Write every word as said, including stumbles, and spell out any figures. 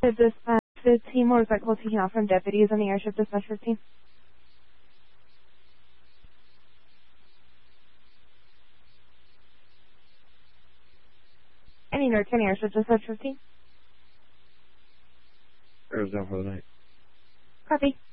Dispatch fifteen, more respectful taking off from deputies on the airship dispatch fifteen. Any Norton airship dispatch fifteen. Arizona for the night. Copy.